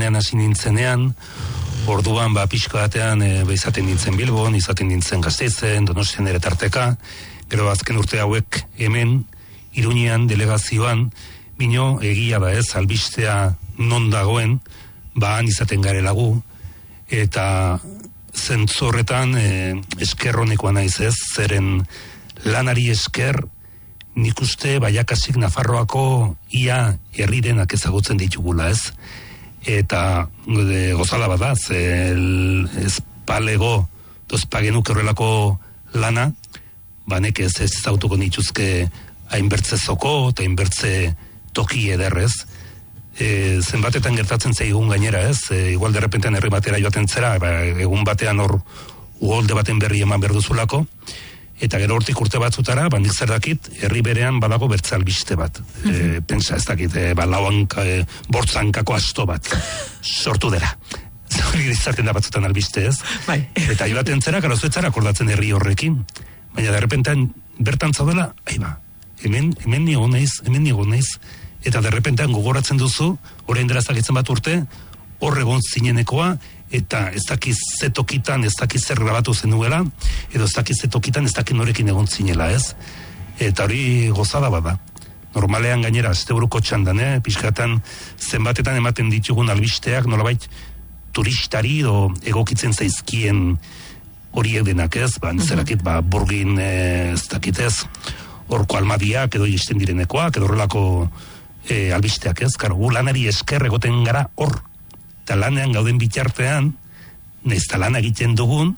lanean hasi nintzenean, orduan pixka batean izaten nintzen Bilbon, izaten nintzen Gasteizen, Donostian ere tarteka, gero azken urte hauek hemen, Iruñean, delegazioan, bino egia da ez, albistea non dagoen, han izaten garelagu, eta zentzorretan eskerronekoa naiz ez, zeren lanari esker, nik uste Baiakasik Nafarroako ia herrirenak ezagutzen ditugula ez, eta gozala bada, ez palego, dozpagenuk horrelako lana, nek ez ezautuko nituzke hainbertze zoko eta hainbertze toki ederrez. Zenbatetan gertatzen zaigun gainera ez, igual derrepentean herri batera joaten zera, egun batean hor uholde baten berri eman berduzulako, eta gero hortik urte batzutara, nik zer dakit, herri berean badago bertze albiste bat. Pentsa ez dakit, bortzankako asto bat sortu dela. Hori izaten da batzutan albiste ez. Eta joaten zera, garazuetzara akordatzen herri horrekin. Baina derrepentean bertan zaudela, hemen nigo naiz, eta derrepentean gogoratzen duzu, orain dela zagitzen bat urte, hor egon zinenekoa, eta ez dakiz zetokitan, ez dakiz zer grabatu zenuela, edo ez dakiz zetokitan, ez dakiz norekin egon zinela, ez? Eta hori gozada bada. Normalean gainera, asteburuko txandan, pixkatan zenbatetan ematen ditugun albisteak, nolabait turistari edo egokitzen zaizkien horiek denak ez, zerakit, burgin, ez dakit ez, horko almadiak edo izten direnekoak, edo horrelako albisteak ez, gu lanari esker egoten gara hor, eta lanean gauden bitartean, nahiz eta lan egiten dugun,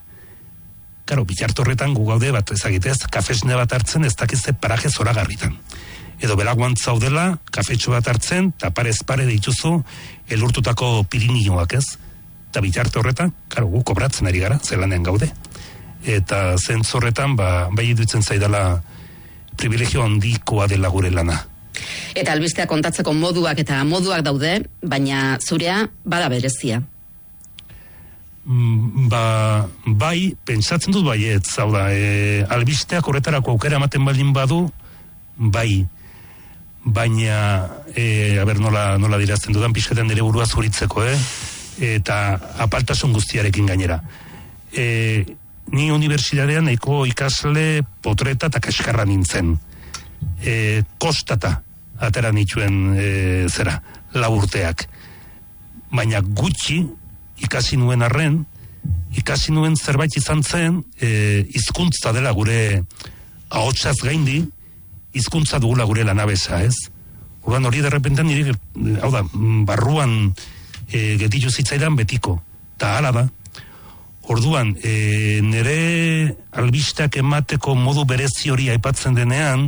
bitarte horretan gu gaude bat ezagitez, kafesne bat hartzen ez dakizte paraje zoragarritan. Edo belaguan zaudela, kafetxo bat hartzen, eta parez pare dituzu elurtutako Pirinioak ez, eta bitarte horretan, gu kobratzen ari gara, zelanean gaude. Eta zentzorretan, bai idutzen zaidala privilegio handikoa dela gure lana. Eta albistea kontatzeko moduak eta moduak daude, baina zurea bada berezia. Bai, pentsatzen dut baiet, zau da, albisteak horretarako aukera ematen baldin badu, bai, baina, nola dirazten dudan, pixketan nire burua zuritzeko, eta apaltasun guztiarekin gainera. Ni unibertsitatean nahiko ikasle potreta eta kaskarra nintzen. Kostata atera nituen laburteak. Baina gutxi ikasi nuen arren, ikasi nuen zerbait izan zen, hizkuntza dela gure ahotsaz gaindi, hizkuntza dugula gure lanabesa, ez? Orduan hori derrepentan nire, barruan getitu zitzaidan betiko. Ta hala da. Orduan, nire albisteak emateko modu berezi hori aipatzen denean,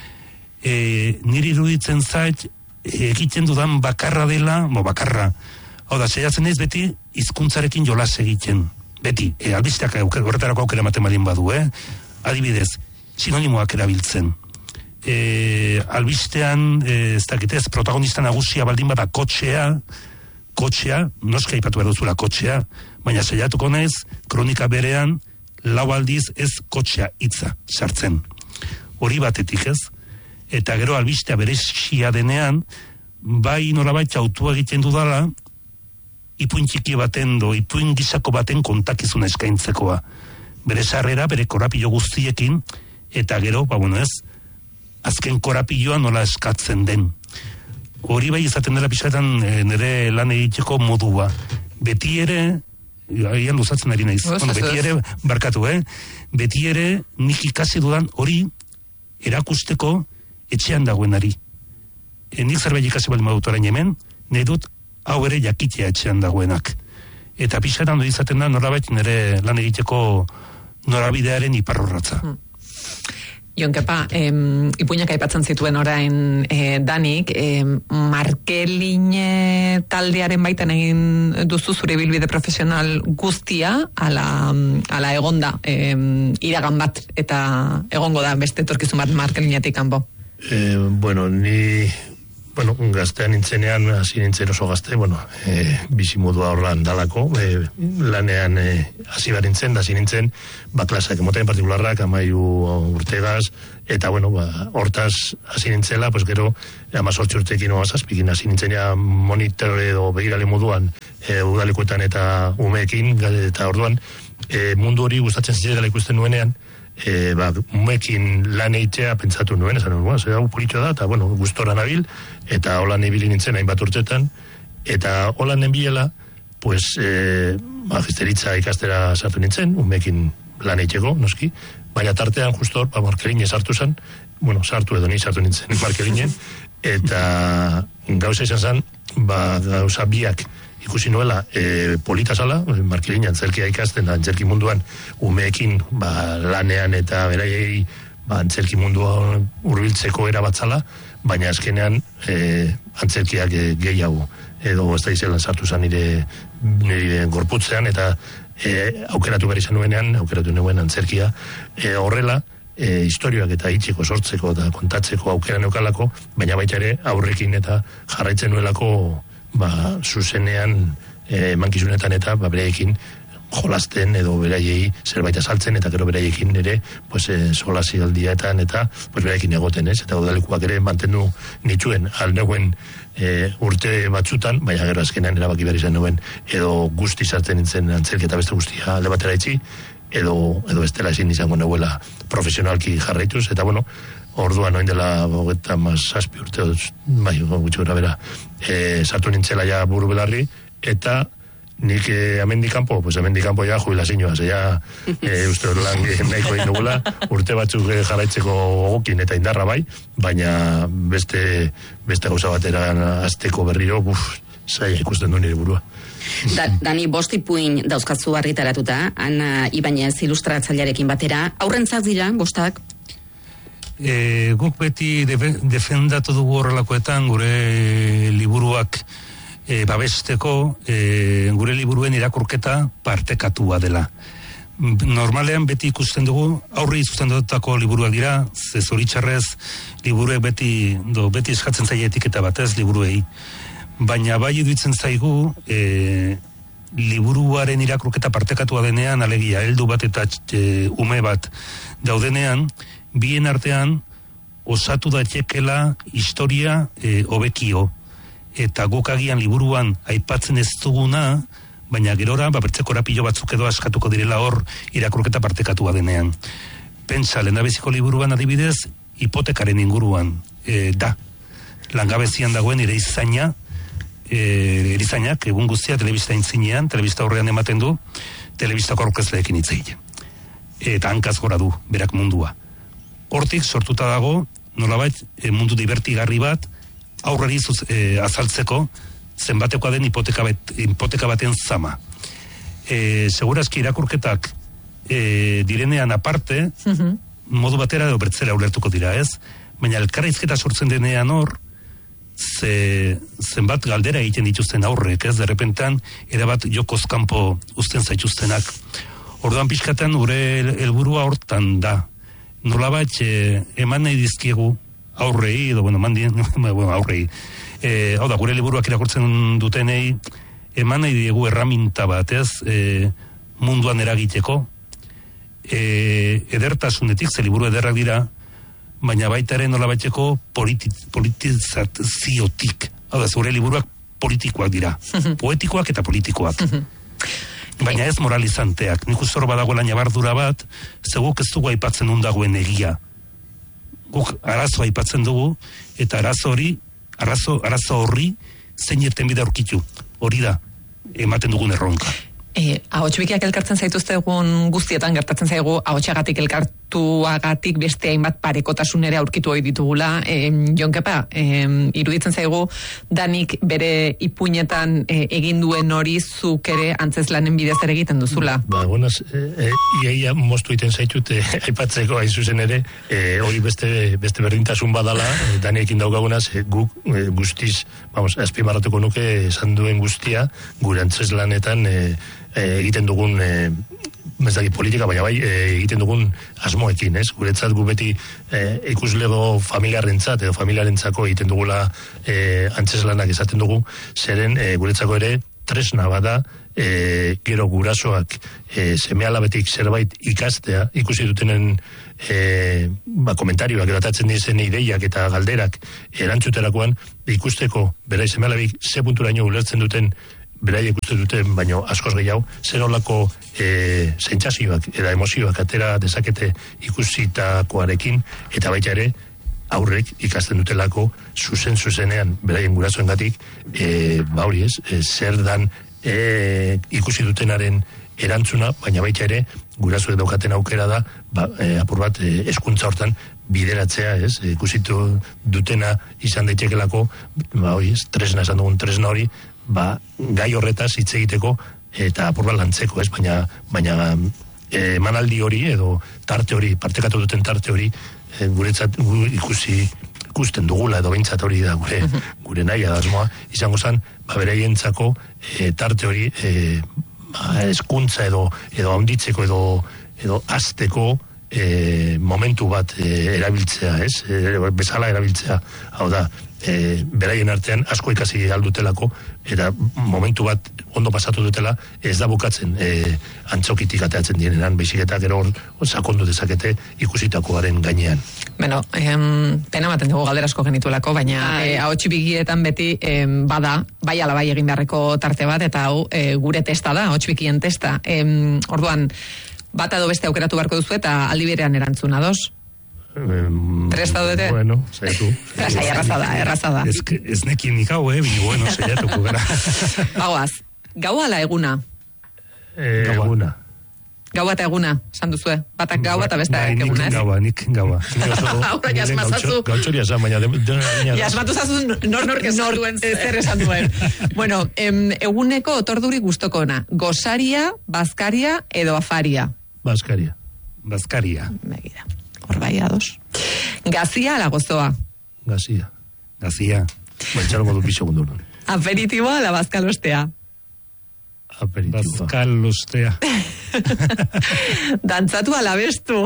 niri iruditzen zait, egiten dudan bakarra dela, bakarra, saiatzen ez beti, hizkuntzarekin jolas egiten. Beti, albisteak horretarako aukera ematen badin badu, adibidez, sinonimoak erabiltzen. Albistean, ez dakitez, protagonista nagusia baldin bada kotxea, noska aipatu behar duzula kotxea, baina saiatuko naiz, kronika berean, lau aldiz ez kotxea hitza sartzen. Hori batetik ez, eta gero albistea berezia denean, bai norabait autua egiten dudala, ipuin txiki baten ipuin gisako baten kontakizuna eskaintzekoa. Bere sarrera, bere korapilo guztiekin, eta gero, azken korapilloa nola eskatzen den. Hori bai izaten dela pixkatan nire lan egiteko modua. Beti ere, aian luzatzen ari naiz, beti ere, barkatu, beti ere nik ikasi dudan hori erakusteko etxean dagoenari. Nik zerbait ikasi baldin badut orain hemen, nahi dut hau ere jakitea etxean dagoenak. Eta pixkatan du izaten da norabait nire lan egiteko norabidearen iparrorratza. Jon-Kepa, ipuinak aipatzen zituen orain Danik, Markelin taldearen baitan egin duzu zure bilbide profesional guztia, ala egonda, iragan bat, eta egongo da beste etorkizun bat Markelinetik kanpo. Ni bueno, gaztean nintzenean, hasi nintzen oso gazte, bizimodua horran dalako, lanean hasi barintzen, hasi nintzen, klaseak emoten partikularrak, 12 urtegaz, eta hortaz hasi nintzela, gero, 18 urtekin zazpikin, hasi nintzen ja monitore edo begirale moduan, udalekuetan eta umeekin, eta orduan, mundu hori gustatzen zidela ikusten nuenean, umeekin lan eitea pentsatu nuen, esan nuen, zer hau politxo da, eta gustora nabil, eta holan ebili nintzen hainbat urtetan, eta holan nenbilela, magisteritza ikastera sartu nintzen, umeekin lan eiteko, noski, baina tartean justo hor, Markeline sartu zen, sartu edo ni sartu nintzen Markelinen, eta gauza izan zen, gauza biak ikusi nuela polita zala, Markelinen antzerkia ikasten da, antzerki munduan umeekin lanean eta beraiei antzerki mundua hurbiltzeko erabatzala, baina azkenean antzerkiak gehiago edo ez da izelan sartu zen nire gorputzean, eta aukeratu behar izan nuenean, aukeratu nuen antzerkia, horrela, historioak eta itxiko sortzeko eta kontatzeko aukera neukalako, baina baita ere aurrekin eta jarraitzen nuelako zuzenean mankizunetan eta bereiekin jolasten edo beraiei zerbait azaltzen, eta gero beraiekin ere solasi aldietan eta beraiekin egoten, ez? Eta udalekuak ere mantendu nituen alneuen urte batzutan, baina gero azkenean erabaki behar izan nuen edo guzti sartzen nintzen antzerki eta beste guztia alde batera itxi, edo estela ezin izango neuela profesionalki jarraituz, eta orduan noin dela 27 urte, gutxi gora bera, sartu nintzela ja buru belarri, eta nik amendikampo ja jubilazioa, ja uste hor lan nahiko egin dugula, urte batzuk jarraitzeko gogokin eta indarra bai, baina beste gauza batera azteko berriro, zaila ikusten du nire burua. Dani, 5 ipuin dauzkatzu argitaratuta, Ana Ibañez ilustratzailearekin batera, aurrentzat dira, 5? Guk beti defendatu dugu horrelakoetan gure liburuak babesteko, gure liburuen irakurketa partekatua dela. Normalean beti ikusten dugu, aurri zuzendutako liburuak dira, ze zoritxarrez liburuek beti eskatzen zaie etiketa batez liburuei. Baina bai iduitzen zaigu liburuaren irakurketa partekatua denean, alegia, heldu bat eta ume bat daudenean, bien artean osatu daitekela historia hobekio. Eta guk agian liburuan aipatzen ez duguna, baina gerora, bertzeko erapilo batzuk edo askatuko direla hor irakurketa partekatua denean. Pentsa, lehendabiziko liburuan adibidez, hipotekaren inguruan da. Langabezian dagoen erizainak, egun guztia telebista intzinean, telebista horrean ematen du, telebistako aurkezleekin hitz egiten. Eta hankaz gora du, berak mundua. Hortik sortuta dago, nolabait, mundu divertigarri bat, aurrari azaltzeko, zenbatekoa den hipoteka baten zama. Segurazki irakurketak direnean aparte, modu batera edo bertzera ulertuko dira, ez? Baina elkarrizketa sortzen denean hor, zenbat galdera egiten dituzten aurrek, ez? Derrepentan, erabat jokoz kanpo uzten zaituztenak. Orduan pixkatan gure helburua hortan da. Nolabait, eman nahi dizkiegu aurrei, edo, aurrei. Hau da, gure liburuak irakurtzen dutenei, eman nahi diegu erraminta bat, ez? Munduan eragiteko. Edertasunetik, ze liburu ederrak dira, baina baita ere nolabaiteko politizaziotik. Hau da, gure liburuak politikoak dira. Poetikoak eta politikoak. Baina ez moralizanteak. Nik uste hor badagoela nabardura bat, zeguk ez dugu aipatzen undagoen egia. Guk arazo aipatzen dugu, eta arazo horri zein irtenbide aurkitu. Hori da, ematen dugun erronka. Ahots bikiak elkartzen zaituzte egun guztietan gertatzen zaigu ahotsagatik elkartuagatik beste hainbat parekotasun ere aurkitu hori ditugula. Jon Kepa, iruditzen zaigu Danik bere ipuinetan egin duen hori zuk ere antzeslanen bidez ere egiten duzula. Iaia moztu egiten zaitut aipatzeko hain zuzen ere, hori beste berdintasun badala, Daniekin daukagunaz, guk guztiz, azpimarratuko nuke esan duen guztia, gure antzeslanetan egiten dugun politika, baina bai egiten dugun asmoekin, ez? Guretzat gu beti ikuslego familiarrentzat edo familiarentzako egiten dugula antzeslanak esaten dugu, zeren guretzako ere tresna bada gero gurasoak seme-alabetik zerbait ikastea, ikusi dutenen komentarioak edatatzen dizen ideiak eta galderak erantzuterakoan ikusteko berai seme-alabik ze punturaino ulertzen duten beraiek uste duten, baino askoz gehiago, zer olako sentsazioak eta emozioak atera dezakete ikusitakoarekin, eta baita ere, aurrek ikasten dutelako zuzenean beraien gurasoengatik, hori ez, zer dan ikusi dutenaren erantzuna, baina baita ere, gurasoek daukaten aukera da, apur bat, hezkuntza hortan bideratzea, ez, ikusitu dutena izan daitekelako, hori ez, tresna esan dugun tresna hori, gai horretaz hitz egiteko eta apur bat lantzeko, ez, baina emanaldi hori edo tarte hori, partekatu duten tarte hori, guretzat ikusten dugula edo behintzat hori da gure nahi adasmoa, izango zen, beraientzako tarte hori hezkuntza edo handitzeko edo azteko momentu bat erabiltzea, ez? Bezala erabiltzea, hau da, beraien artean asko ikasi aldutelako, eta momentu bat ondo pasatu dutela, ez da bukatzen antzokitik ateatzen direnean, baizik eta gero sakondu dezakete ikusitakoaren gainean. Bueno, pena ematen dugu galdera asko genituelako, baina ahots bikietan beti bada, bai ala bai egin beharreko tarte bat, eta hau gure testa da, ahots bikien testa. Orduan, bat edo beste aukeratu beharko duzu eta aldi berean erantzun, ados? Tres daudete? Bueno, saiatu. Erraza da. Ez nekin nik hau, bueno, saiatuko gara. Bagoaz, gaua ala eguna? Eguna. Gaua eta eguna, esan duzue. Batak gaua eta besteak eguna, ez? Nik gaua. Aurra jasmazazu. Gautxoria esan, baina... Jasmatu zazu nork zer esan duen. Bueno, eguneko otorduri guztokona. Gosaria, bazkaria edo afaria? Bazkaria. Begira. Hor bai, ados. Gazia ala gozoa? Gazia. Baitxaro modu pixo gundu. Aperitiboa ala bazkalostea? Aperitiboa. Bazkalostea. Dantzatu ala bestu?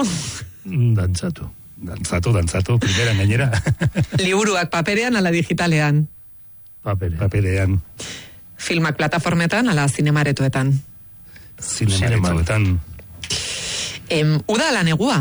Dantzatu, primeran gainera. Liburuak paperean ala digitalean? Paperean. Filmak plataformetan ala zinemaretoetan? Zinemaretoetan. Uda ala negua?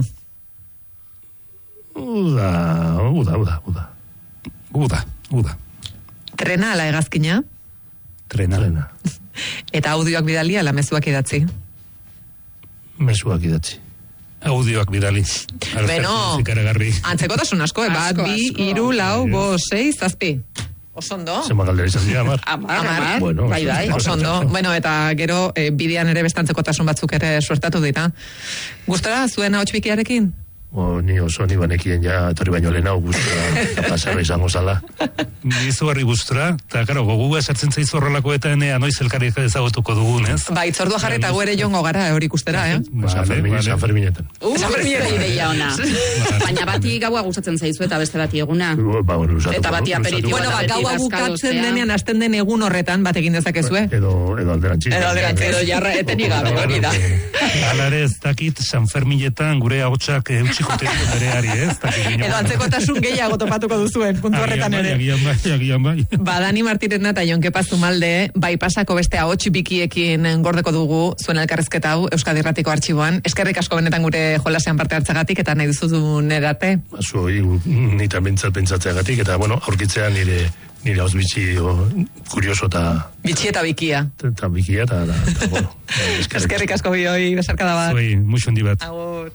Uda. Trena ala hegazkina? Trena. Eta audioak bidali ala mezuak idatzi? Mezuak idatzi. Audioak bidali. Beno, antzekotasun asko, bat, 2, 3, 4, 5, 6, 7. Osondo. Zema galdera izan dira, Amar. Amar. Bueno, bai. Osondo. Bueno, eta gero bidean ere bestantzekotasun batzuk ere suertatu dira. Gustora zuen ahots bikiarekin? Ni oso ni banekien ja etorri baino lehenau gustora pasarra izango zala. Ni izugarri gustora, eta karo, goguga esartzen zaizu horrelakoetan anoiz elkarri ezagutuko dugun, ez? Ba, itzordua jarri eta guere joango gara hori ikustera, San Ferminetan. San Ferminetan ideia ona. Baina bati gaua gustatzen zaizu eta beste bati eguna. Eta bati aperitiboa. Bueno, gaua bukatzen denean, hasten den egun horretan bat egin dezakezue. Edo alderantziz. Edo jarra eteni gabe hori da. Alare ez dakit San Ferminetan gure ahotsak eutxiko bereari, ez? Edo antzekotasun gehiago topatuko duzuen, puntu horretan ere. Agian bai. Ba, Dani Martirena eta Jon Kepa Zumalde, bai pasako beste ahots bikiekin gordeko dugu zuen elkarrezketa hau Euskadi Irratiko Artxiboan. Eskerrik asko benetan gure jolasean parte hartzagatik eta nahi duzun erate. Zuei, nita pentsatzeagatik, eta, bueno, aurkitzea nire hauz bitxi kurioso eta... Bitxi eta bikia. Eta bikia, eta bueno. Eskerrik asko bioi, besarkada bat. Zuei, muixo handi bat. Agur.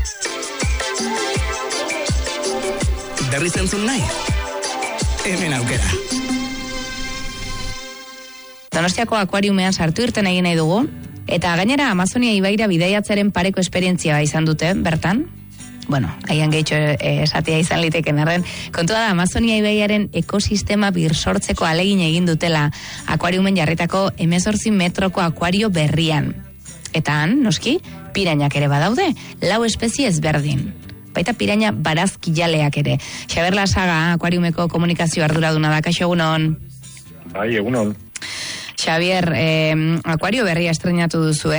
Berriz entzun nahi? Hemen aukera. Donostiako akuariumean sartu irten egin nahi dugu, eta gainera Amazonia ibaira bidaiatzaren pareko esperientzia izan dute, bertan. Bueno, haian gehitxo esatia izan liteken arren. Kontua da, Amazonia ibaiaren ekosistema birsortzeko alegin egin dutela akuariumen jarritako 18 metroko akuario berrian. Eta han, noski, pirainak ere badaude, 4 espezie ezberdin. Baita piraina barazkilaleak ere. Xaber Lasaga, akuariumeko komunikazio arduraduna da, kaixo egunon. Bai, egunon. Xabier, akuario berria estrenatu duzuen,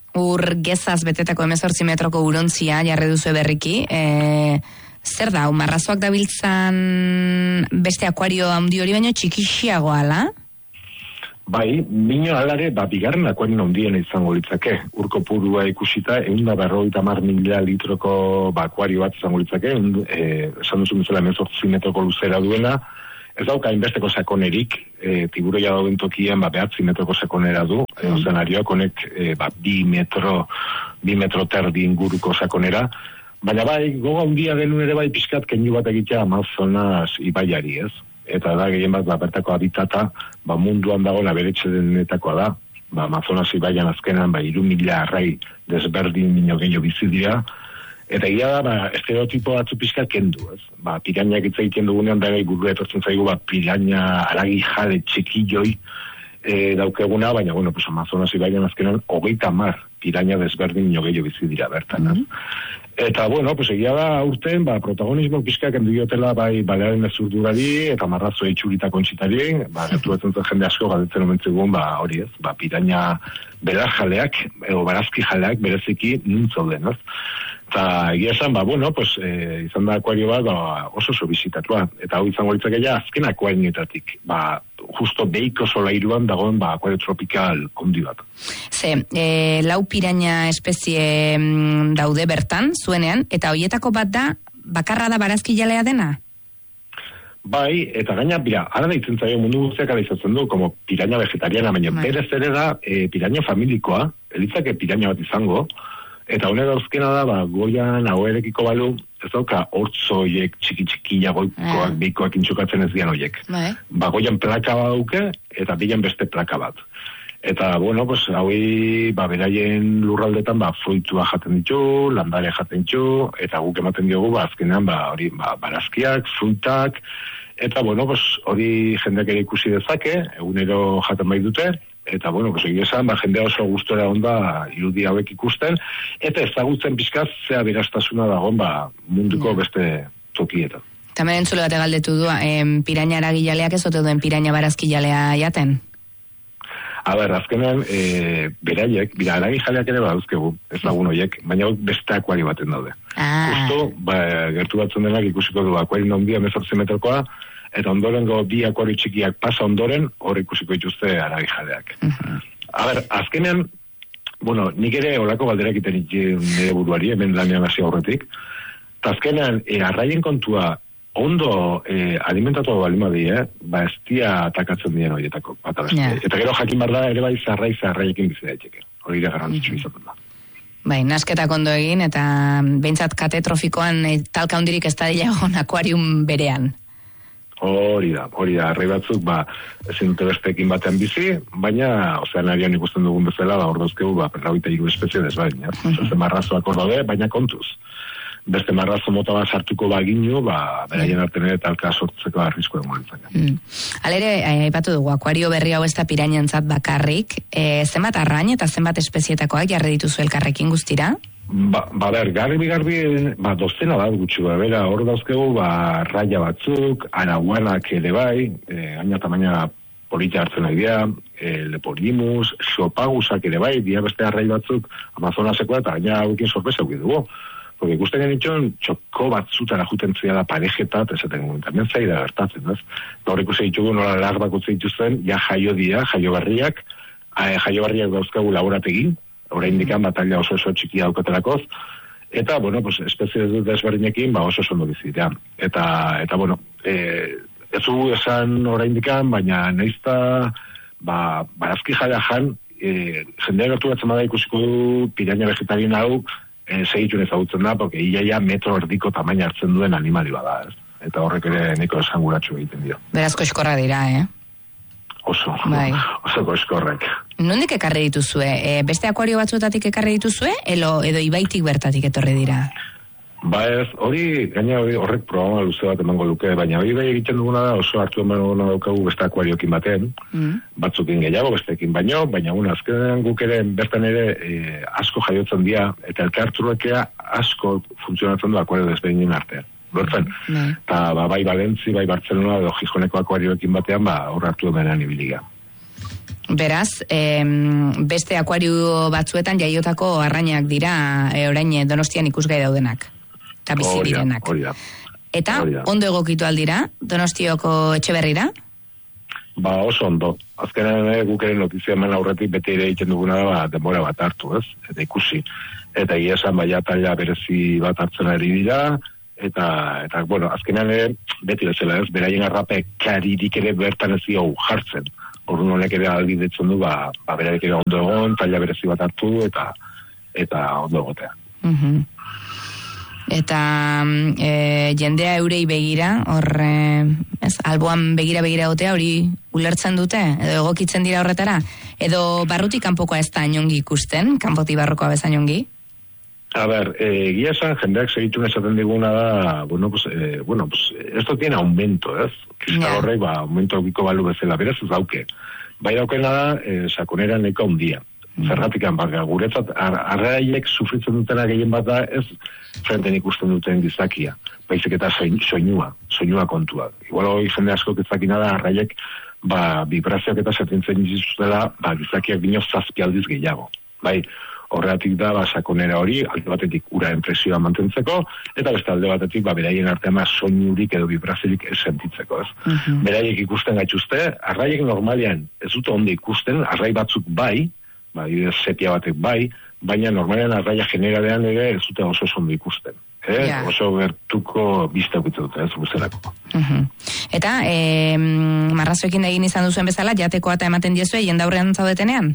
ur gezaz betetako 18 metroko urontzia jarri duzu berriki. Zer da, marrazoak dabiltzan beste akuario handi hori baino txikixiagoa, ala? Bai, bino alare, bigarren akuario handien izango litzake. Urko purua ikusita, 150.000 litroko akuario bat izango litzake, esan duzu bezala 18 metroko luzera duena, ez dauka inbesteko sakonerik, tiburoia dauden tokian 9 metroko sakonera du, ozeanarioak honek 2 metro terdi inguruko sakonera, baina bai, goga handia genuen ere bai pixkat keinu bat egitea Amazonas ibaiari, ez? Eta da gehien bat bertako habitata munduan dagoela beretxe denetakoa da. Amazonas ibaian azkenan 3.000 arrai desberdin mino gehiago bizi dira. Eta egia da, estereotipo batzu pixka kendu, ez? Pirainak hitz egiten dugunean da gai buru etortzen zaigu, piraina aragi jale txikilloi daukeguna, baina, bueno, pues Amazonas ibaian azkenan 30 piraina desberdin mino gehiago bizi dira bertan, ez? Eta, bueno, pues egia da urten, protagonismo pixka kendu diotela bai balearen ezurdurari eta marrazo itxurita kontxitari, gertu betzen zen jende asko galdetzen omentzegun, hori ez, piraina belar jaleak, edo barazki jaleak bereziki nintzauden, ez? Eta egia esan, bueno, pues, izan da akuario bat oso bizitatua. Eta hau izango litzake ja azken akuarietatik. Justo behiko solairuan dagoen akuario tropikal kondi bat. Lau piraina espezie daude bertan, zuenean, eta hoietako bat da, bakarra da barazki jalea dena? Bai, eta gaina, ara deitzen zaio mundu guztiak ala izatzen du, como piraina vegetariana, baina berez ere da piraina familikoa, elitzake piraina bat izango, eta honek dauzkena da, goian hauerekiko balu, ez dauka hortzoiek txiki-txikia goikoak, beikoak intxukatzen ez dian hoiek. Goian plaka bat dauke, eta bilan beste plaka bat. Eta, bueno, pues, hauei, beraien lurraldetan, fruitua jaten ditu, landare jaten ditu, eta guk ematen diogu, azkenean, hori, barazkiak, fruitak, eta, bueno, pues, hori jendeak ere ikusi dezake, egunero jaten bai dute, eta, bueno, pues, egia esan, jendea oso gustora onda irudi hauek ikusten, eta ezagutzen pixkaz, zea beraztasuna dagoen, munduko beste tokietan. Tamen entzule bate galdetu du, piraina aragilaleak ez ote duen piraina barazkijalea jaten? A ber, azkenean, beraiek, aragijaleak ere badauzkegu, ez lagun horiek, baina beste akuari baten daude. Justo, gertu batzen denak ikusiko du, akuari handia 18 metrokoa, eta ondorengo bi akuario txikiak pasa ondoren, hor ikusiko dituzte aragijaleak. A ber, azkenean, bueno, nik ere olako galderak iten nire buruari, hemen lanean hasi aurretik, eta azkenean, arraien kontua ondo alimentatu balima di, ez dia atakatzen dien horietako. Eta gero jakin bar da ere bai zarraiekin bizi daiteke. Hori da garrantzitsu izaten da. Bai, nasketak ondo egin, eta behintzat katetrofikoan talka hundirik ez da dila akuarium berean. Hori da, arrai batzuk, ezin dute besteekin batean bizi, baina ozeanarian ikusten dugun bezala, hor dauzkegu, 23 espezie desberdin, zazen marrazoak hor daude, baina kontuz. Beste marrazo mota bat sartuko baginu, beraien arten ere talka sortzeko arrisko egon gantzak. Alere, aipatu dugu, akuario berri hau ez da pirainentzat bakarrik, zenbat arrain eta zenbat espezietakoak jarri dituzu elkarrekin guztira? Garbi, dozena bat gutxu, hor dauzkegu, raia batzuk, araguanak ere bai, gaina tamaina polita hartzen nahi dira, leporimus, sopagusak ere bai, dia beste arrai batzuk, Amazonasekoa, eta gaina hauekin sorpresa dugu. Porque ikusten genitxon, txoko batzutara juten ziala parejetat, esaten guen, tamen zaida gertatzen, ez? Hor ikusi ditugu nola larbak utzi dituzten, jaio berriak dauzkagu laborategin, orain dikan batalla oso txikia daukatelakoz, eta, bueno, pues, espezie desberdinekin, oso ondo bizitzean. Eta, bueno, ez dugu esan orain dikan, baina nahizta, barazki jalea jan, jendea gertu batzen bada ikusiko du piraina vegetarien hau, segitun ezagutzen da, porque iaia metro erdiko tamaina hartzen duen animali bada, ez? Eta horrek ere neko esanguratxo egiten dio. Berazko eskorra dira, Oso eskorrek. Nondik ekarri dituzue? Beste akuario batzuetatik ekarri dituzue, edo ibaitik bertatik etorri dira? Ez, horrek programa luze bat emango luke, baina hori bai egiten duguna da, oso hartu emango daukagu beste akuariokin baten, batzukin gehiago, bestekin baina azkenean guk ere, bertan ere, asko jaiotzen dira, eta elkarturrekea asko funtzionatzen du akuario desberdinen artean. Lortzen, eta bai Valentzi, bai Barcelona, edo Gijoneko akuarioekin batean, hor hartu emenean ibiliga. Beraz, beste akuario batzuetan jaiotako arrainak dira orain Donostian ikusgai daudenak. Eta bizi direnak. Eta ondo egokitu aldira Donostioko Etxeberrira? Oso ondo. Azkenean guk ere notizia eman aurretik beti ere egiten duguna da denbora bat hartu, ez? Eta ikusi. Eta egia esan taila berezi bat hartzen ari dira, eta bueno, azkenean ere beti bezala, ez? Beraien arrape karirik ere bertan ez dio jartzen. Orduan honek ere albidetzen du, beraik ere ondo egon, taila berezi bat hartu, eta ondo egotea. Eta jendea eurei begira, alboan begira gotea hori ulertzen dute, edo egokitzen dira horretara, edo barrutik kanpokoa ez da inongi ikusten, kanpoti barrokoa bezain ongi? A ber, egia esan, jendeak segitun esaten diguna da, esto tiene aumento, ez? Kriskal horrek, aumento aukiko balu bezala, beraz ez dauke. Bai daukena da, sakonera nahiko handia. Zergatikan guretzat, arraiek sufritzen dutena gehien bat da, ez frenten ikusten duten gizakia. Baizik eta soinua kontua. Igual hori jende asko ezakina da, arraiek, vibrazioak eta sertintzen dizutela, gizakiak bino 7 aldiz gehiago. Bai, horregatik da, sakonera hori, alde batetik uraren presioa mantentzeko, eta beste alde batetik, beraien artean soinurik edo vibraziorik ez sentitzeko, ez? Beraiek ikusten gaituzte, arraiek normalean ez dute ondo ikusten, arrai batzuk bai, sepia batek bai, baina normalean arraia generalean ere ez dute oso ondo ikusten. Oso gertuko bizta ukitzen dute, ez guztelako. Eta, marrazoekin egin izan duzuen bezala, jatekoa eta ematen diezue, jendaurrean zaudetenean?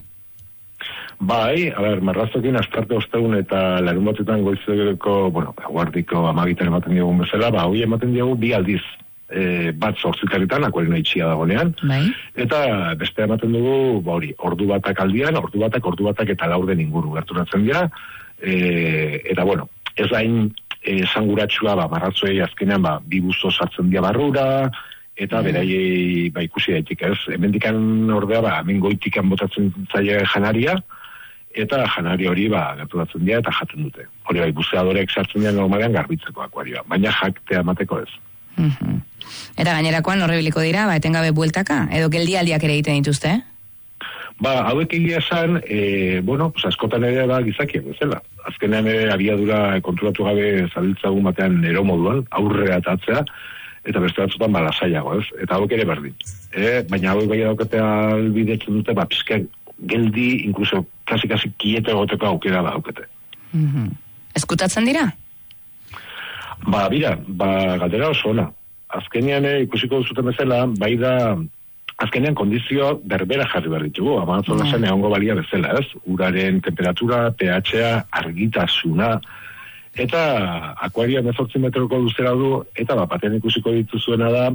Bai, marrazoekin astarte ostegun eta larun batetan goizeko, guardiko amagitan ematen diogun bezala, hoi ematen diogu 2 aldiz. Bat 8 akuarioa itxia dagonean, eta beste ematen dugu, ordu batak aldian, ordu batak eta 4 inguru gerturatzen dira, eta ez hain esanguratsua, marratzoei azkenean, 2 busto sartzen dira barrura, eta beraiei ikusi daitik, ez? Hemendikan ordea, hemen goitikan botatzen zaile janaria, eta janari hori gerturatzen dira eta jaten dute. Hori buzeadorek sartzen dira normalean garbitzeko akuarioa, baina jaktea emateko ez. Eta gainerakoan horrebiliko dira, etengabe bueltaka, edo geldialdiak ere egiten dituzte? Hauek egia esan, askotan ere gizakiak bezala. Azkenean ere abiadura konturatu gabe zabiltzagun batean ero moduan, aurrera atatzea, eta beste batzutan lasaiago, ez? Eta hauek ere berdin. Baina hauek bai daukatea albidetzen dute, pizken geldi, inkluso kasi kiete egoteko aukera daukete. Eskutatzen dira? Galdera oso ona. Azkenean ikusiko duzuten bezala, bai da, azkenean kondizio berbera jarri behar ditugu, Amazonasen zen egongo balia bezala, ez? Uraren temperatura, pH-a, argitasuna, eta akuaria 18 metroko luzera du, eta batean ikusiko dituzuena da,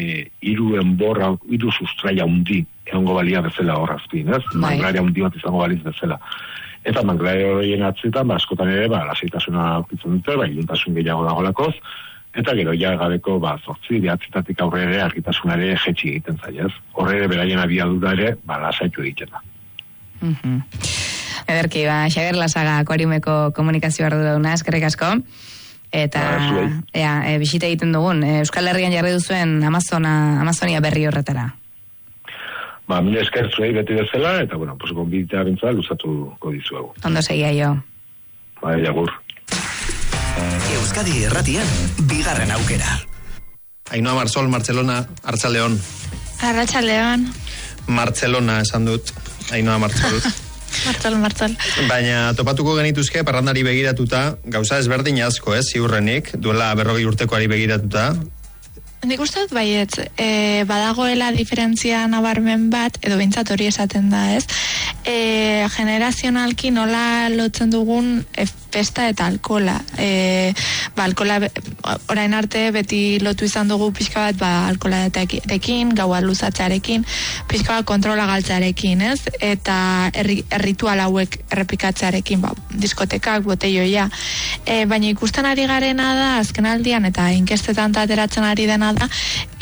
3 sustraia hundi egongo balia bezala horrazpin, ez? Manglaria hundi bat izango baliz bezala. Eta manglaria horien atzitan, askotan ere, lasaitasuna aurkitzen dute, iluntasun gehiago dagolakoz, eta gero gabeko 8 aurre ere argitasunare jetxi egiten zaiez. Horre ere beraien abiadura ere lasaitu egiten da. Ederki, Xabier Lasaga akuariumeko komunikazio arduraduna, eskerrik asko. Eta bisita egiten dugun, Euskal Herrian jarri duzuen Amazonia berri horretara. Mila eskertzuei beti bezala, eta gonbitea bintzala luzatuko dizuegu. Ondo segia jo. Jagur. Euskadi Erratian, 2. aukera. Ainhoa Marsol, Martzelona, Arratsaldeon. Arratsaldeon. Martzelona esan dut, Ainhoa Marsol. Martol. Baina topatuko genituzke parrandari begiratuta, gauza ezberdin asko, ziurrenik, duela 40 urtekoari begiratuta. Nik uste dut baietz, badagoela diferentzia nabarmen bat, edo bintzat hori esaten da, ez? Generazionalki nola lotzen dugun festa eta alkola. Alkola, orain arte beti lotu izan dugu pixka bat alkolarekin, gaua luzatzearekin, pixka bat kontrola galtzearekin, ez? Eta erritual hauek errepikatzearekin, diskotekak, botelloia. Baina ikusten ari garena da, azken aldian, eta inkestetan ateratzen ari dena da,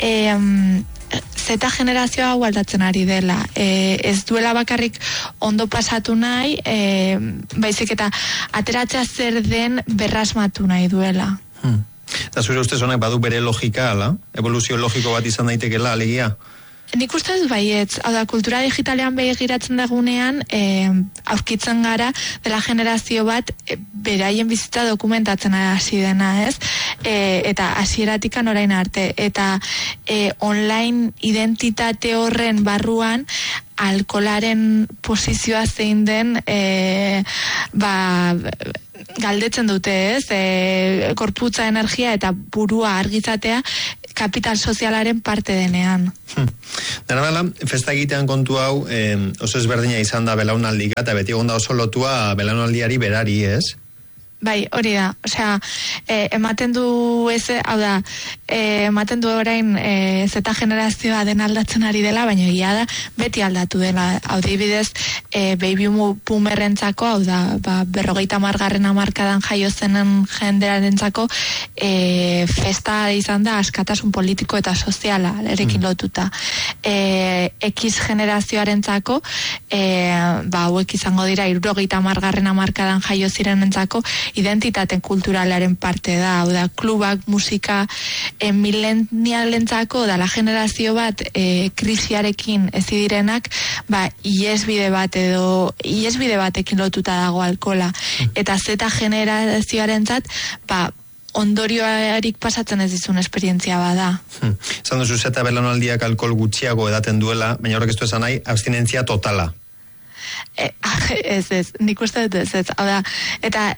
zeta generazioa hau aldatzen ari dela. Ez duela bakarrik ondo pasatu nahi, baizik eta ateratzea zer den berrasmatu nahi duela. Eta zure ustez honek badu bere logika, ala? Evoluzio logiko bat izan daitekela, alegia? Nik uste dut baietz, hau da, kultura digitalean begiratzen dagunean, aurkitzen gara dela generazio bat beraien bizitza dokumentatzen hasi dena, ez? Eta hasieratikan orain arte. Eta online identitate horren barruan, alkolaren posizioa zein den, galdetzen dute, ez? Korputza, energia eta burua argizatea kapital sozialaren parte denean. Dena bela, festa egitean kontu hau oso ezberdina izan da belaunaldika eta beti egon da oso lotua belaunaldiari berari, ez? Bai, hori da. Osea, ematen du hau da, ematen du orain zeta generazioa den aldatzen ari dela, baina egia da, beti aldatu dela. Hau dibidez, baby boomerrentzako, hau da, 50. hamarkadan jaio zenen jendearentzako, festa izan da askatasun politiko eta soziala erekin lotuta. X generazioarentzako, hauek izango dira 70. hamarkadan jaio zirenentzako, identitate kulturalaren parte da, hau da, klubak, musika, millennialentzako da la generazio bat krisiarekin ezidirenak, iesbide batekin lotuta dago alkola. Eta zeta generazioarentzat, ondorioarik pasatzen ez dizun esperientzia bada. Esan duzu zeta belaunaldiak alkohol gutxiago edaten duela, baina horrek ez du esan nahi, abstinentzia totala. Ez, nik uste dut ez. Hau da, eta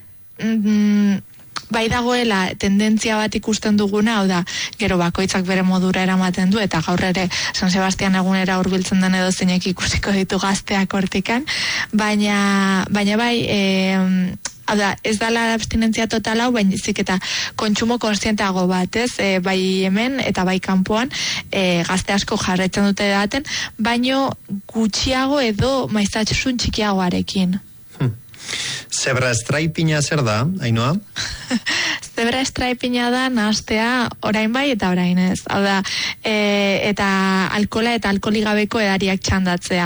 bai dagoela tendentzia bat ikusten duguna, hau da, gero bakoitzak bere modura eramaten du, eta gaur ere San Sebastian egunera hurbiltzen den edo zeinek ikusiko ditu gazteak hortikan, baina bai, hau da, ez dala abstinentzia total hau, baina zik eta kontsumo konstientago bat, ez? Bai hemen eta bai kanpoan gazte asko jarraitzen dute daten, baino gutxiago edo maiztasun txikiagoarekin. Zebra stripinga zer da, Ainhoa? Zebra stripinga da nahastea orain bai eta orain ez. Hau da, eta alkola eta alkoholik gabeko edariak txandatzea.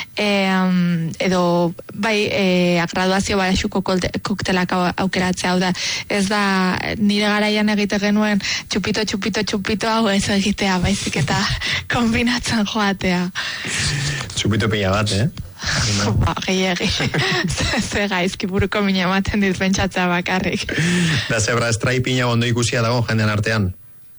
Edo bai graduazio baraxuko koktelak aukeratzea. Hau da, ez da nire garaian egite genuen txupito hau ez egitea, baizik eta kombinatzen joatea. Txupito pila bat, Gehiagi. Ze gaizki buruko mina ematen dit pentsatzea bakarrik. Da zebra stripinga ondo ikusia dago jendean artean?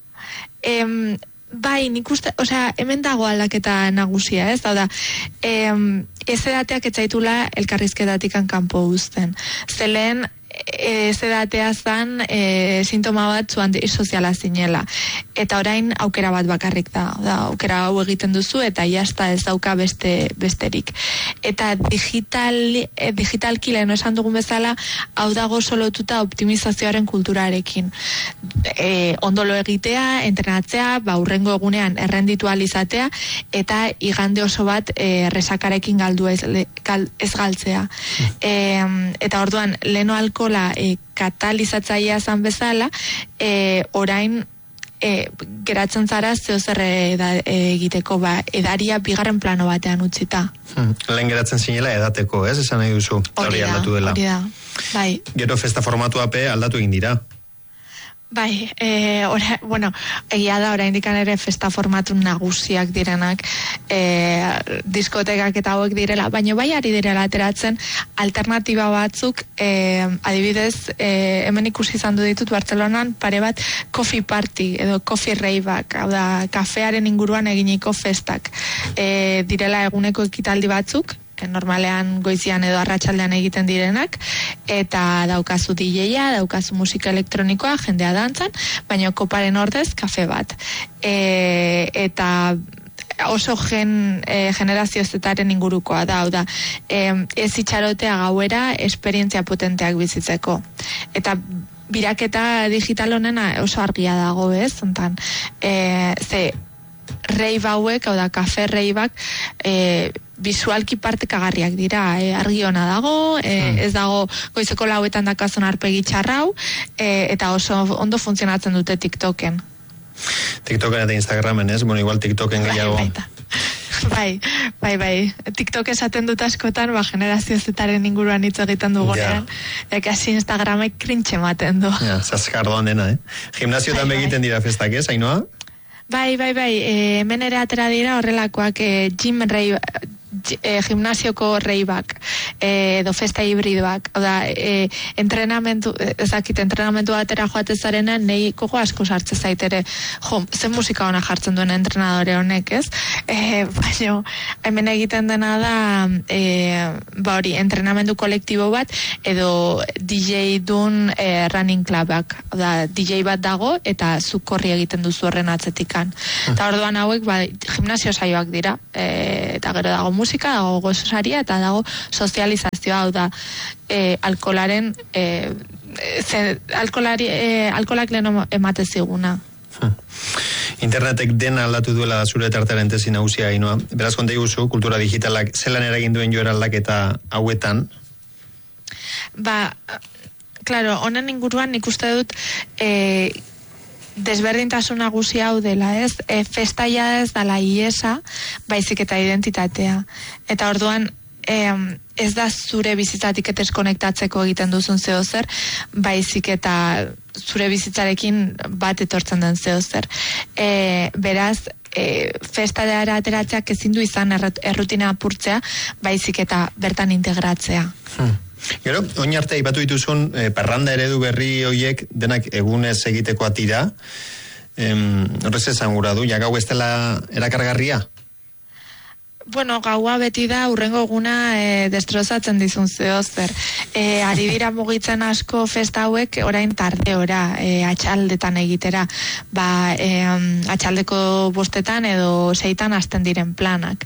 Bai, nik uste, hemen dago aldaketa nagusia, ez? Hau da, ez edateak etzaitula elkarrizketatik kanpo uzten. Zelen, ez edatea zan sintoma bat zuan soziala zinela. Eta orain aukera bat bakarrik da. Aukera hau egiten duzu eta jazta ez dauka besterik. Eta digitalki lehen esan dugun bezala, hau dago solotuta optimizazioaren kulturarekin. Ondolo egitea, entrenatzea, hurrengo egunean errenditu alizatea, eta igande oso bat resakarekin galdu ez galtzea. Eta orduan, leno alkohola katalizatzaia zan bezala, orain geratzen zara zeozer egiteko, edaria bigarren plano batean utzita. Lehen geratzen zinela edateko, ez? Esan nahi duzu, hori aldatu dela. Hori da, bai. Gero festa formatuape aldatu egin dira. Bai, egia da oraindik ere festa formatu nagusiak direnak, diskotekak eta hauek direla, baina bai ari direla ateratzen alternatiba batzuk, adibidez, hemen ikusi izan du ditut Bartzelonan pare bat coffee party edo coffee raveak, hau da, kafearen inguruan eginiko festak. Direla eguneko ekitaldi batzuk, normalean goizian edo arratsaldean egiten direnak, eta daukazu DJ-a, daukazu musika elektronikoa, jendea dantzan, baina koparen ordez kafe bat. Eta oso generazio zetaren ingurukoa da, hau da, ez itxarotea gauera esperientzia potenteak bizitzeko. Eta biraketa digital honena oso argia dago, ez? Zontan, rave hauek, hau da, kafe raveak, visualki partekagarriak dira, argi ona dago, ez dago goizeko 4 dakazun arpegi txarrau, eta oso ondo funtzionatzen dute TikToken. TikToken eta Instagramen, ez? Bueno, igual TikToken gehiago. Bai. TikTok esaten dut askotan, generazio zetaren inguruan hitz egiten dugunean, kasi Instagramek krintxe ematen du. Zaskardoan dena, Gimnasioetan begiten dira festak, ez, Ainhoa? Bai, hemen ere atera dira horrelakoak gimnasioko reibak edo festa hibridoak, entrenamentu batera joate zarena nei gogo asko sartze zaitere, zen musika ona jartzen duen entrenadore honek, ez? Baina hemen egiten dena da hori, entrenamendu kolektibo bat edo DJ dun running clubak, DJ bat dago eta zuk korri egiten duzu horren atzetikan. Eta orduan hauek gimnasio saioak dira, eta gero dago musika, dago gozosaria eta dago sozializazioa, hau da alkolaren alkolak lehen emate ziguna. Internetek dena aldatu duela zure tartaren tesi nagusia Ainhoa. Beraz konta iguzu, kultura digitalak zelan eragin duen joera aldaketa hauetan? Claro, honen inguruan nik uste dut desberdintasun nagusia hau dela, ez? Festaia ez dala iesa, baizik eta identitatea. Eta orduan, ez da zure bizitzatik deskonektatzeko egiten duzun zeozer, baizik eta zure bizitzarekin bat etortzen den zeozer. Beraz, festadeara ateratzeak ezin du izan errutina apurtzea, baizik eta bertan integratzea. Gero, oin arte aipatu dituzun parranda eredu berri hoiek denak egunez egitekoa tira. Horrez esan gura du, ja gau ez dela erakargarria? Bueno, gaua beti da urrengo eguna destrozatzen dizun zeozer. Ari dira mugitzen asko festa hauek orain tardeora, atxaldetan egitera. Atxaldeko 5 edo 6 hasten diren planak.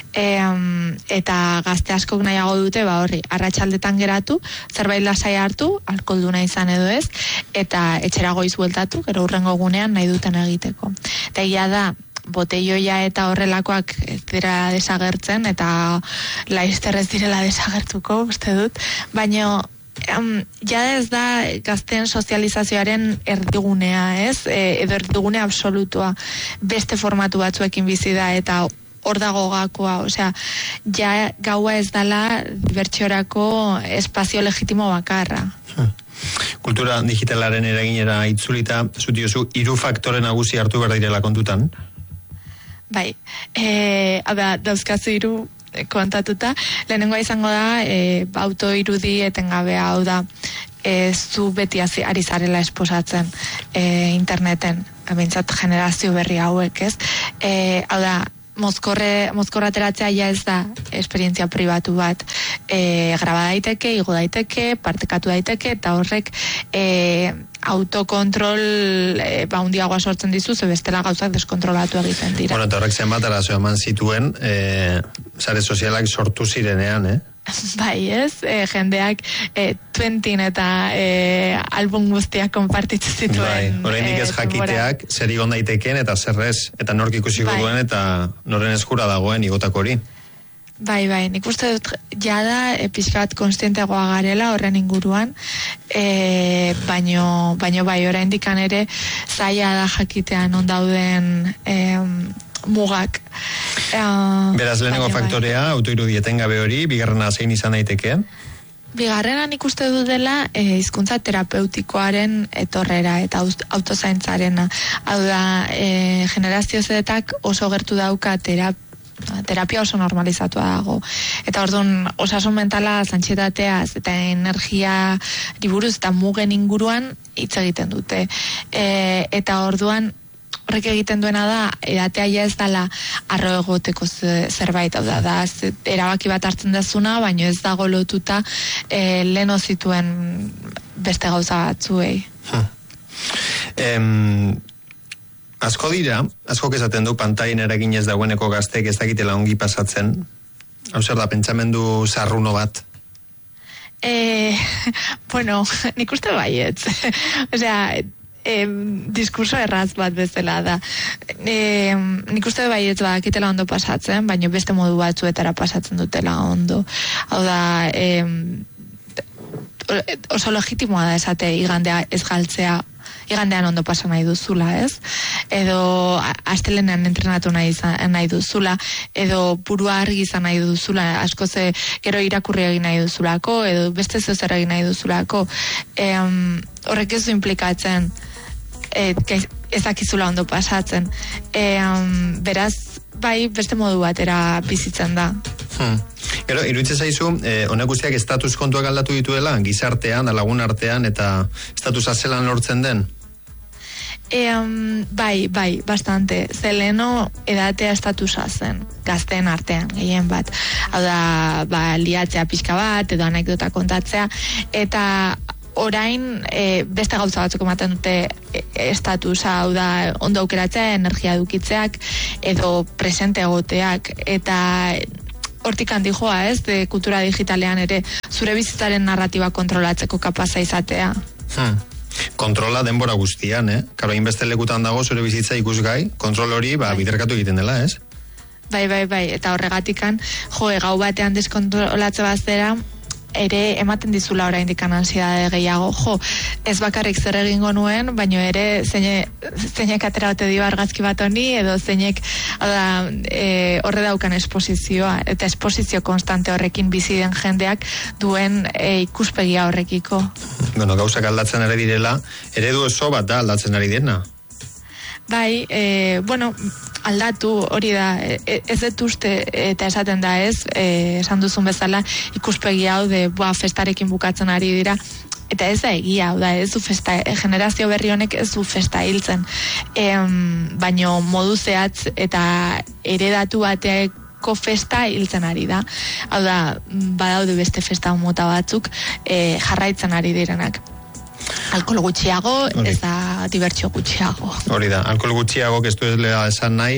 Eta gazte askok nahiago dute, horri, arratsaldetan geratu, zerbait lasai hartu, alkoholduna izan edo ez, eta etxera goiz bueltatu, gero urrengo egunean nahi duten egiteko. Eta egia da, botelloia eta horrelakoak ez dira desagertzen, eta laizter ez direla desagertuko, uste dut, baina jada ez da gazten sozializazioaren erdigunea, ez? Edo erdigune absolutua, beste formatu batzuekin bizi da, eta hor dago gakoa, osea, ja gaua ez dala dibertsiorako espazio legitimo bakarra. Kultura digitalaren eraginera itzulita, zutiozu, 3 faktore nagusi hartu behar direla kontutan? Bai, dauzkazu 3 kontatuta. Lehenengoa izango da, auto irudi etengabea, hau da, zu beti ari zarela esposatzen interneten, bintzat generazio berri hauek, ez? Hau da, mozkorra ateratzea ja ez da esperientzia pribatu bat, graba daiteke, igo daiteke, partekatu daiteke, eta horrek autokontrol handiagoa sortzen dizu, ze bestela gauzak deskontrolatu egiten dira. Bueno, eta horrek zenbat arazo eman zituen sare sozialak sortu zirenean, Bai, ez? Jendeak Twentin eta album guztiak konpartitzen zituen. Bai, oraindik ez jakiteak zer igon daiteken eta zer ez, eta nork ikusiko duen eta noren eskura dagoen igotako hori. Bai, nik uste dut jada pixkat konstienteagoa garela horren inguruan, baino bai, oraindik ere zaila da jakitean on dauden mugak. Beraz, lehenengo faktorea, autoirudi etengabe hori, bigarrena zein izan daiteke? Bigarrena nik uste dut dela hizkuntza terapeutikoaren etorrera eta autozaintzarena. Hau da, generazio zedetak oso gertu dauka terapia oso normalizatua dago. Eta orduan, osasun mentala, antsietateaz eta energia buruz eta mugen inguruan hitz egiten dute. Eta orduan, horrek egiten duena da, edatea ja ez dala arro egoteko zerbait, hau da, erabaki bat hartzen dezuna, baino ez dago lotuta leno zituen beste gauza batzuei. Asko dira, asko esaten du pantaien eraginez dagoeneko gaztek ez dakitela ongi pasatzen. Hau zer da, pentsamendu zarruno bat? Bueno, nik uste baietz. Osea, diskurso erraz bat bezala da. Nik uste baietz badakitela ondo pasatzen, baina beste modu batzuetara pasatzen dutela ondo. Hau da, oso legitimoa da esate igandea ez galtzea, igandean ondo pasa nahi duzula, ez? Edo astelenean entrenatu nahi duzula, edo burua argi izan nahi duzula, asko ze gero irakurri egin nahi duzulako, edo beste zer egin nahi duzulako. Horrek ez du implikatzen ezakizula ondo pasatzen. Beraz, bai, beste modu batera bizitzen da. Gero, iruditzen zaizu, honek guztiak estatus kontuak aldatu dituela, gizartean, lagun artean, eta estatusa zelan lortzen den? Bai, bastante. Zeleno edatea estatusa zen, gazteen artean, gehien bat. Hau da, liatzea pixka bat, edo anekdota kontatzea, eta orain beste gauza batzuk ematen dute estatusa, hau da, ondo aukeratzea, energia dukitzeak, edo presente egoteak, eta hortik handi joa, de kultura digitalean ere, zure bizitzaren narratiba kontrolatzeko kapaza izatea. Kontrola denbora guztian, Karo, hainbeste lekutan dago zure bizitza ikusgai, kontrol hori, biderkatu egiten dela, ez? Bai, eta horregatikan, gau batean deskontrolatze baztera, ere ematen dizula oraindik ansiedade gehiago. Ez bakarrik zer egingo nuen, baino ere zeinek atera ote dio argazki bat honi, edo zeinek horre daukan esposizioa, eta esposizio konstante horrekin bizi den jendeak duen ikuspegia horrekiko. Bueno, gauzak aldatzen ari direla, eredu oso bat da aldatzen ari dena. Bai, aldatu hori da, ez dut uste eta esaten da ez, esan duzun bezala ikuspegi hau festarekin bukatzen ari dira, eta ez da egia, ez du festa, generazio berri honek ez du festa hiltzen, baino modu zehatz eta eredatu bateko festa hiltzen ari da. Hau da, badaude beste festa mota batzuk jarraitzen ari direnak. Alkohol gutxiago, ez da dibertsio gutxiago. Hori da, alkohol gutxiago, ez du esan nahi,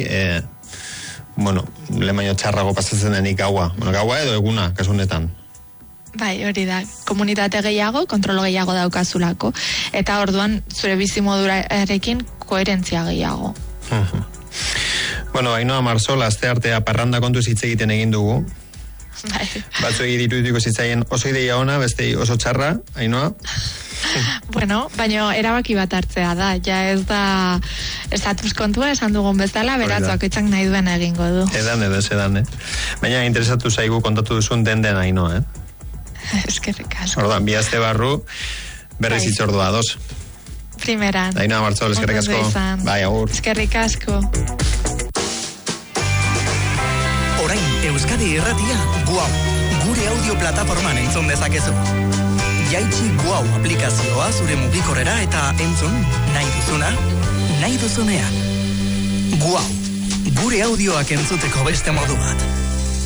lehen baino txarrago pasatzen denik gaua. Gaua edo eguna, kasu honetan. Bai, hori da, komunitate gehiago, kontrolo gehiago daukazulako, eta orduan zure bizimodurarekin koherentzia gehiago. Ainhoa Marsol, aste artea parranda kontuz hitz egiten egin dugu. Bai. Batzuei dirudiko zitzaien oso ideia ona, beste oso txarra, Ainhoa? Baina erabaki bat hartzea da, ja ez da estatus kontua esan dugun bezala, beratzoak etxak nahi duen egingo du. Edan. Baina interesatu zaigu kontatu duzun den Ainhoa, Eskerrik asko. Orduan, bi aste barru, berriz itzordua, dos. Primeran. Ainhoa Marsol, eskerrik asko. Bai, agur. Eskerrik asko. Orain, Euskadi Irratia, Guau, gure audio plataforman entzun dezakezu. Jaitsi Guau aplikazioa zure mugikorrera eta entzun nahi duzuna, nahi duzunean. Guau, gure audioak entzuteko beste modu bat.